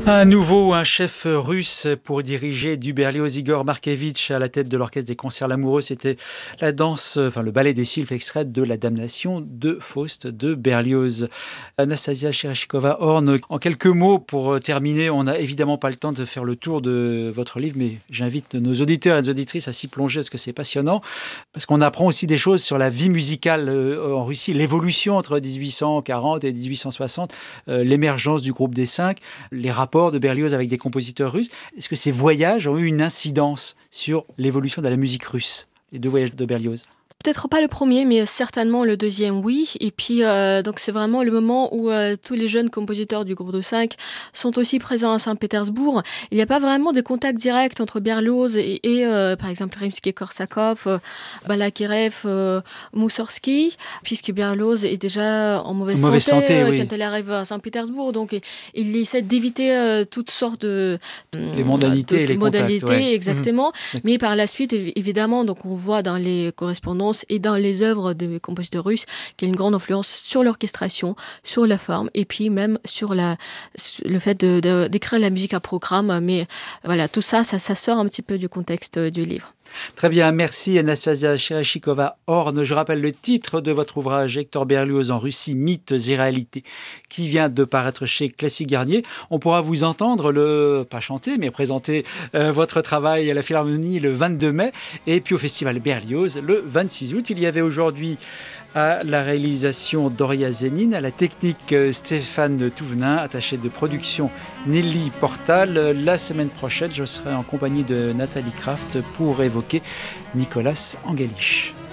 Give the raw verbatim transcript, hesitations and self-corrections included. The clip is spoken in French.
Un nouveau, un chef russe pour diriger du Berlioz, Igor Markevitch à la tête de l'orchestre des concerts Lamoureux. C'était la danse, enfin le ballet des sylphes extrait de La Damnation de Faust de Berlioz. Anastasia Chereshkova-Horn, en quelques mots pour terminer, on n'a évidemment pas le temps de faire le tour de votre livre, mais j'invite nos auditeurs et nos auditrices à s'y plonger parce que c'est passionnant, parce qu'on apprend aussi des choses sur la vie musicale en Russie, l'évolution entre dix-huit cent quarante et dix-huit cent soixante, l'émergence du groupe des cinq, les rapports de Berlioz avec des compositeurs russes. Est-ce que ces voyages ont eu une incidence sur l'évolution de la musique russe, les deux voyages de Berlioz? Peut-être pas le premier, mais certainement le deuxième, oui. Et puis, euh, donc c'est vraiment le moment où euh, tous les jeunes compositeurs du groupe de cinq sont aussi présents à Saint-Pétersbourg. Il n'y a pas vraiment de contact direct entre Berlioz et, et euh, par exemple, Rimsky-Korsakov, euh, Balakirev, euh, Moussorgsky, puisque Berlioz est déjà en mauvaise, mauvaise santé, santé euh, oui. quand elle arrive à Saint-Pétersbourg. Donc, il, il essaie d'éviter euh, toutes sortes de... Les mondanités de, et les modalités, contacts. Ouais. Exactement. Mmh. Mais par la suite, évidemment, donc on voit dans les correspondances et dans les œuvres des compositeurs russes qui a une grande influence sur l'orchestration, sur la forme et puis même sur la, le fait de, de, d'écrire la musique à programme. Mais voilà, tout ça, ça, ça sort un petit peu du contexte du livre. Très bien, merci Anastasia Chereshkova-Horn. Je rappelle le titre de votre ouvrage Hector Berlioz en Russie, mythes et réalités, qui vient de paraître chez Classic Garnier. On pourra vous entendre, le, pas chanter, mais présenter euh, votre travail à la Philharmonie le vingt-deux mai et puis au Festival Berlioz le vingt-six août. Il y avait aujourd'hui à la réalisation Doria Zénine, à la technique Stéphane Touvenin, attaché de production Nelly Portal. La semaine prochaine, je serai en compagnie de Nathalie Kraft pour évoquer Nicolas Angelich.